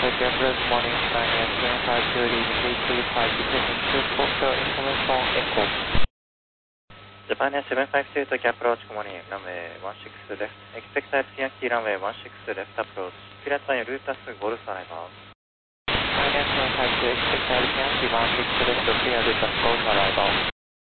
Tokyo Approach, morning, Ryanair 752, leaving 335, descending to Tokyo, information echo. Japan Air 752 Tokyo Approach, good morning, runway 16 left, expect type Yankee runway 16 left approach, clear time Lotus Golf arrival. Ryanair 752, expect type Yankee 16 left, clear Lotus Golf arrival.